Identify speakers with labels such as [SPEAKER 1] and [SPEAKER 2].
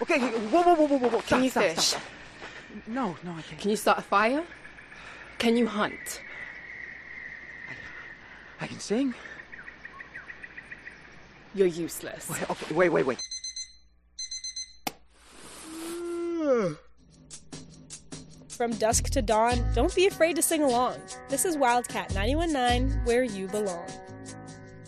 [SPEAKER 1] Okay, whoa.
[SPEAKER 2] Can you
[SPEAKER 1] Stop.
[SPEAKER 2] fish?
[SPEAKER 1] No, I can't.
[SPEAKER 2] Can you start a fire? Can you hunt?
[SPEAKER 1] I can sing.
[SPEAKER 2] You're useless.
[SPEAKER 1] Wait.
[SPEAKER 3] From dusk to dawn, don't be afraid to sing along. This is Wildcat 91.9, where you belong.